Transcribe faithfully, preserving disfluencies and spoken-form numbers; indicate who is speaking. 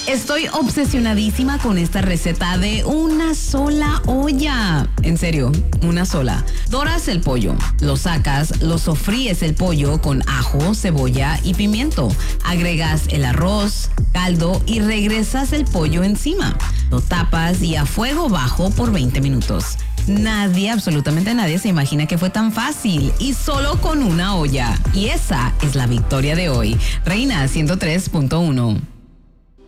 Speaker 1: Estoy obsesionadísima con esta receta de una sola olla. En serio, una sola. Doras el pollo, lo sacas, lo sofríes el pollo con ajo, cebolla y pimiento. Agregas el arroz, caldo y regresas el pollo encima. Lo tapas y a fuego bajo por veinte minutos. Nadie, absolutamente nadie se imagina que fue tan fácil y solo con una olla. Y esa es la victoria de hoy. Reina ciento tres punto uno.